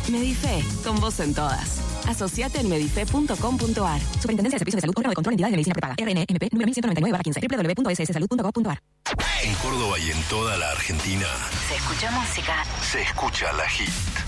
Medife, con vos en todas. Asociate en medife.com.ar. Superintendencia de Servicios de Salud, órgano de control de entidades de medicina prepaga. RNMP, número 1199/15. www.sssalud.gov.ar. En Córdoba y en toda la Argentina Se escucha música. se escucha La Hit.